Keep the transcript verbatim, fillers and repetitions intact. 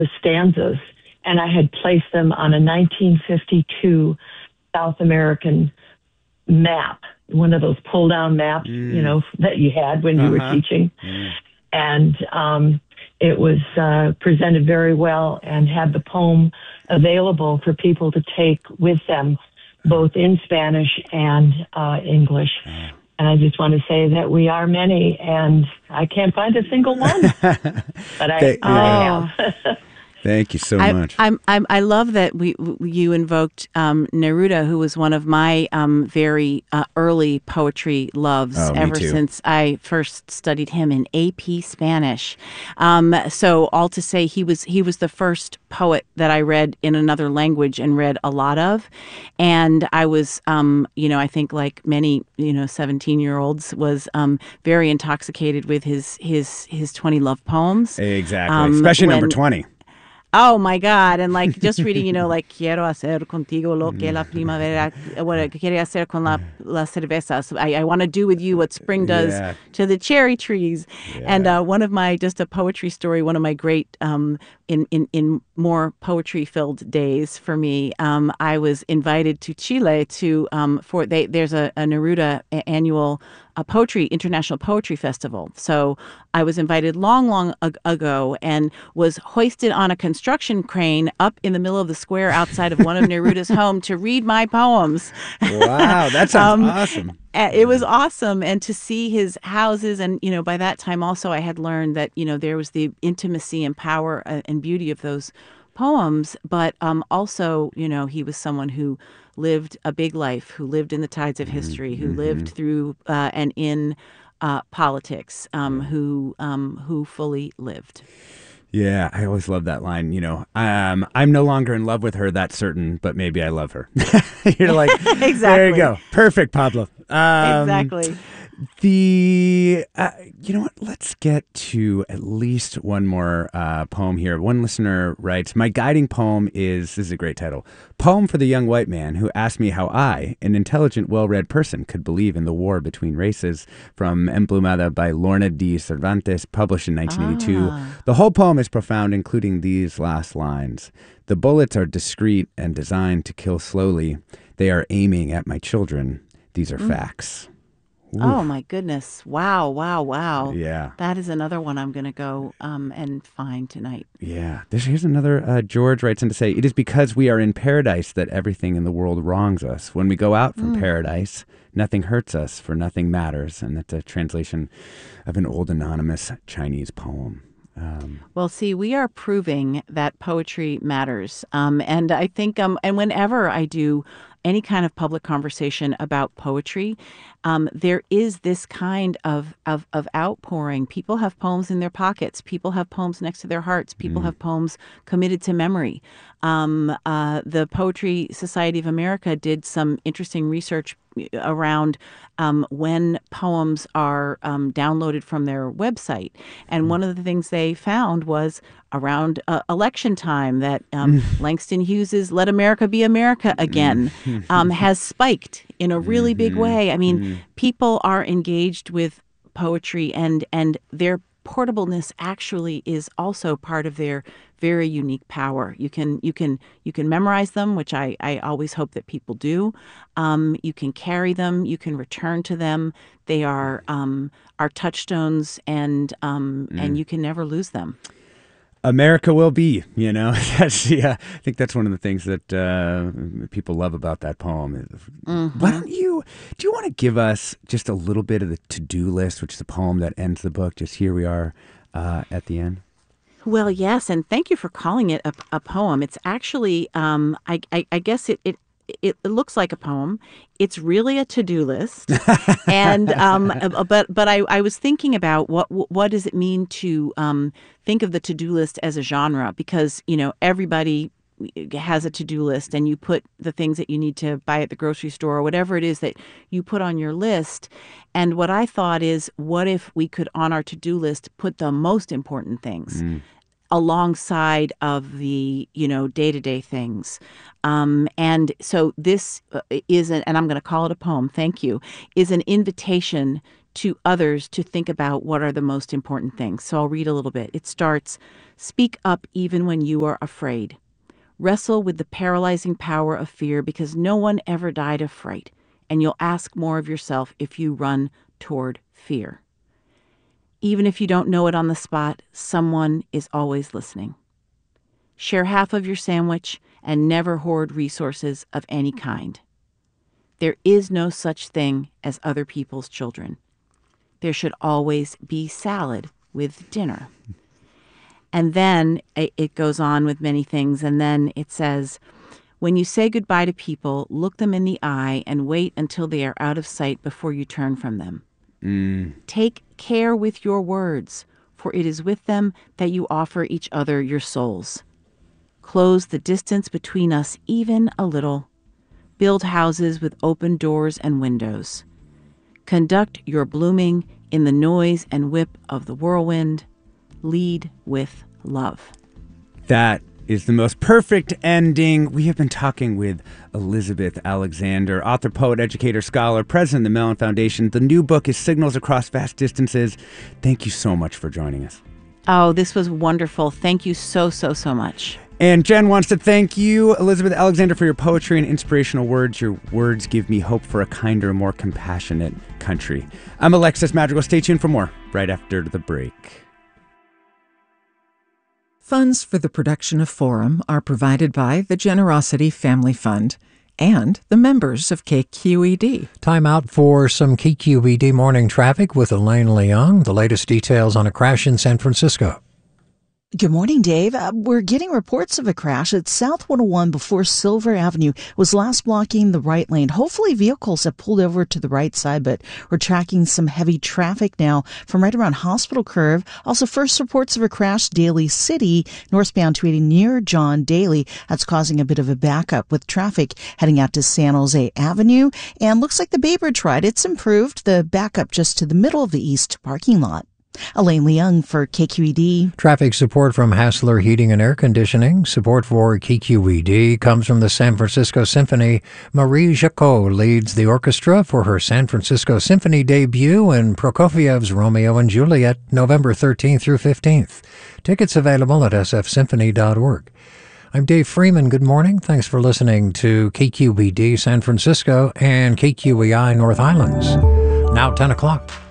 the stanzas, and I had placed them on a nineteen fifty-two South American map, one of those pull-down maps, Mm. you know, that you had when you Uh-huh. were teaching. Mm. And um, it was uh, presented very well and had the poem available for people to take with them, both in Spanish and uh, English. And I just want to say that we are many, and I can't find a single one, but I, They- I yeah. have. Thank you so I, much. I'm, I'm, I love that we w- you invoked um, Neruda, who was one of my um, very uh, early poetry loves Oh, me ever too. since I first studied him in A P Spanish. Um, so all to say, he was he was the first poet that I read in another language and read a lot of, and I was um, you know I think like many you know seventeen year olds was um, very intoxicated with his his his twenty love poems. Exactly. Um, Especially number when- twenty. Oh my God. And like just reading, you know, like quiero hacer contigo lo que la primavera, what quiere hacer con la, la cerveza. So I, I want to do with you what spring does Yeah. to the cherry trees. And uh, one of my, just a poetry story, one of my great, um, in, in, in more poetry filled days for me, um, I was invited to Chile to, um, for, they, there's a, a Neruda a- annual a poetry international poetry festival. So I was invited long, long ag- ago and was hoisted on a construction crane up in the middle of the square outside of one of Neruda's home to read my poems. Wow, that sounds Um, awesome. Uh, It was awesome, and to see his houses, and you know, by that time also I had learned that you know there was the intimacy and power uh, and beauty of those poems, but um, also you know he was someone who lived a big life, who lived in the tides of history, who lived through uh, and in uh, politics, um, who um, who fully lived. Yeah, I always love that line. You know, um, I'm no longer in love with her, that's certain, but maybe I love her. You're like, there Exactly. you go. Perfect, Pablo. Um, Exactly. The, uh, you know what, let's get to at least one more uh, poem here. One listener writes, my guiding poem is, this is a great title, Poem for the Young White Man Who Asked Me How I, an intelligent, well-read person, could believe in the war between races, from Emplumada by Lorna D. Cervantes, published in nineteen eighty-two. Ah. The whole poem is profound, including these last lines. The bullets are discreet and designed to kill slowly. They are aiming at my children. These are facts. Oh my goodness! Wow! Wow! Wow! Yeah. That is another one I'm going to go um, and find tonight. Yeah. There's, here's another. Uh, George writes in to say, it is because we are in paradise that everything in the world wrongs us. When we go out from paradise, nothing hurts us, for nothing matters. And that's a translation of an old anonymous Chinese poem. Um, Well, see, we are proving that poetry matters, um, and I think, um, and whenever I do any kind of public conversation about poetry, um, there is this kind of, of of outpouring. People have poems in their pockets. People have poems next to their hearts. People have poems committed to memory. Um, uh, the Poetry Society of America did some interesting research around um, when poems are um, downloaded from their website. And one of the things they found was around uh, election time that um, Langston Hughes's Let America Be America Again um, has spiked in a really big way. I mean, people are engaged with poetry, and and their portableness actually is also part of their very unique power. You can you can you can memorize them, which I, I always hope that people do. Um, you can carry them. You can return to them. They are um, are touchstones, and um, and you can never lose them. America will be, you know, that's, yeah, I think that's one of the things that uh, people love about that poem. Why don't you, do you want to give us just a little bit of the to-do list, which is the poem that ends the book? Just here we are uh, at the end. Well, yes, and thank you for calling it a, a poem. It's actually, um, I, I, I guess it, it it looks like a poem. It's really a to-do list, and um, but but I, I was thinking about what what does it mean to um, think of the to-do list as a genre, because you know everybody has a to-do list, and you put the things that you need to buy at the grocery store or whatever it is that you put on your list. And what I thought is, what if we could, on our to-do list, put the most important things alongside of the, you know, day-to-day things. Um, and so this is, an, and I'm going to call it a poem, thank you, is an invitation to others to think about what are the most important things. So I'll read a little bit. It starts, speak up even when you are afraid. Wrestle with the paralyzing power of fear because no one ever died of fright, and you'll ask more of yourself if you run toward fear. Even if you don't know it on the spot, someone is always listening. Share half of your sandwich and never hoard resources of any kind. There is no such thing as other people's children. There should always be salad with dinner. And then it goes on with many things. And then it says, when you say goodbye to people, look them in the eye and wait until they are out of sight before you turn from them. Mm. Take care with your words, for it is with them that you offer each other your souls. Close the distance between us even a little. Build houses with open doors and windows. Conduct your blooming in the noise and whip of the whirlwind. Lead with love. That is the most perfect ending. We have been talking with Elizabeth Alexander, author, poet, educator, scholar, president of the Mellon Foundation. The new book is Signals Across Vast Distances. Thank you so much for joining us. Oh, this was wonderful. Thank you so, so, so much. And Jen wants to thank you, Elizabeth Alexander, for your poetry and inspirational words. Your words give me hope for a kinder, more compassionate country. I'm Alexis Madrigal. Stay tuned for more right after the break. Funds for the production of Forum are provided by the Generosity Family Fund and the members of K Q E D. Time out for some K Q E D morning traffic with Elaine Leung. The latest details on a crash in San Francisco. Good morning, Dave. Uh, we're getting reports of a crash at South one oh one before Silver Avenue was last blocking the right lane. Hopefully vehicles have pulled over to the right side, but we're tracking some heavy traffic now from right around Hospital Curve. Also, first reports of a crash, Daly City, northbound two eighty near John Daly. That's causing a bit of a backup with traffic heading out to San Jose Avenue. And looks like the Bay Bridge ride, it's improved. The backup just to the middle of the east parking lot. Elaine Leung for K Q E D. Traffic support from Hassler Heating and Air Conditioning. Support for K Q E D comes from the San Francisco Symphony. Marie Jacot leads the orchestra for her San Francisco Symphony debut in Prokofiev's Romeo and Juliet, November thirteenth through fifteenth. Tickets available at s f symphony dot org. I'm Dave Freeman. Good morning. Thanks for listening to K Q E D San Francisco and K Q E I North Islands. Now ten o'clock.